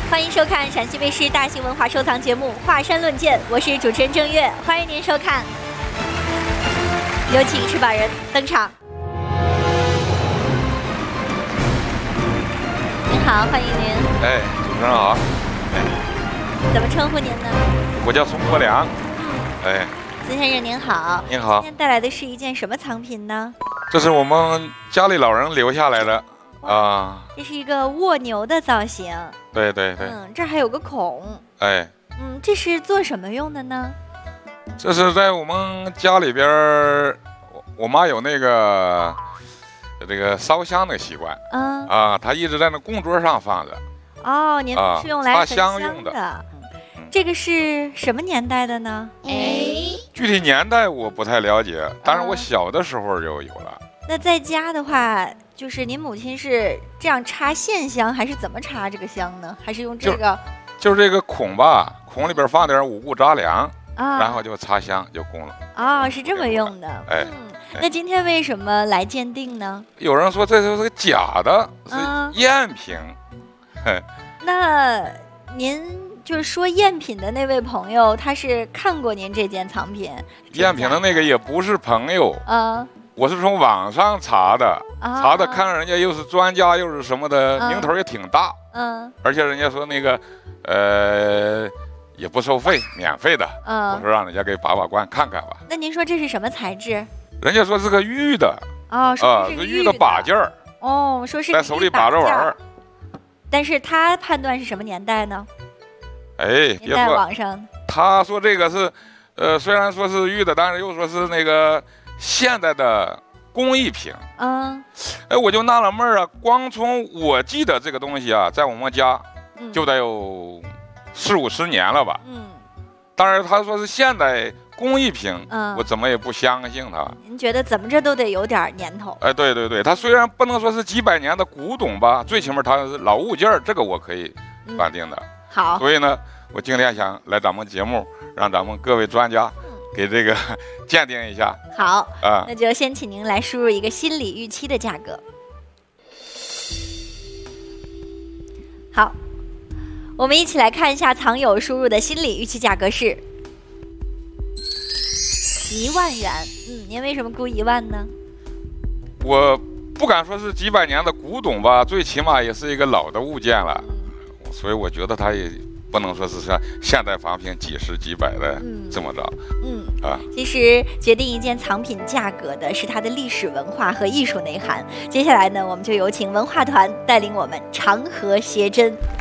欢迎收看陕西卫视大型文化收藏节目《华山论剑》，我是主持人郑月，欢迎您收看。有请持宝人登场。您好，欢迎您。 哎，主持人好。 怎么称呼您呢？ 我叫宋国良。哎， 孙先生您好。 您好。 今天带来的是一件什么藏品呢？ 这是我们家里老人留下来的啊。 这是一个蜗牛的造型。 对对对。 这儿还有个孔。 哎。 这是做什么用的呢？ 这是在我们家里边，我妈有那个这个烧香的习惯。她一直在那供桌上放着。 哦，您是用来焚香用的。 这个是什么年代的呢？ 具体年代我不太了解，但是我小的时候就有了。 那在家的话，就是您母亲是这样插线香，还是怎么插这个香呢？还是用这个？ 就是这个孔吧，孔里边放点五谷杂粮，然后就插香就供了。 哦，是这么用的。 哎， 那今天为什么来鉴定呢？ 有人说这是个假的，是赝品。 那您就是说赝品的那位朋友，他是看过您这件藏品？ 赝品的那个也不是朋友，我是从网上查的，看人家又是专家又是什么的，名头也挺大，而且人家说那个，也不收费，免费的，我说让人家给把关看看吧。 那您说这是什么材质？ 人家说是个玉的， 是玉的把件儿， 说是在手里把着玩儿。 但是他判断是什么年代呢？ 哎， 别在网上， 他说这个是，虽然说是玉的，但是又说是那个现代的工艺品。我就纳了闷儿啊，光从我记得这个东西啊，在我们家就得有40-50年了吧。当然他说是现代工艺品，我怎么也不相信他。 您觉得怎么着都得有点年头？ 哎，对对对，他虽然不能说是几百年的古董吧，最起码它是老物件，这个我可以断定的。 好， 所以呢，我今天想来咱们节目，让咱们各位专家给这个鉴定一下。 好，那就先请您来输入一个心理预期的价格。好，我们一起来看一下藏友输入的心理预期价格是1万元。您为什么估1万呢？ 我不敢说是几百年的古董吧，最起码也是一个老的物件了，所以我觉得它也不能说是像现代仿品几十几百的这么着。 其实决定一件藏品价格的是它的历史文化和艺术内涵。接下来呢，我们就有请文化团带领我们长河谐真。